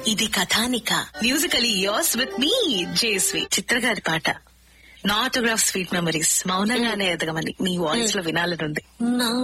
ఇది కథానిక. Musically yours with me జేస్వి. చిత్ర గారి పాట నా ఆటోగ్రాఫ్ స్వీట్ మెమరీస్. మౌనంగానే ఎదగమని నీ వాయిస్ లో వినాలనుంది.